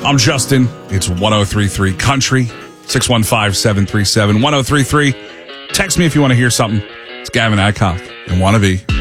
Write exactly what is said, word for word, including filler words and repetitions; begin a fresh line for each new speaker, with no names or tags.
I'm Justin. It's one oh three three Country. six one five, seven three seven, one oh three three. Text me if you want to hear something. It's Gavin Adcock and Wannabe.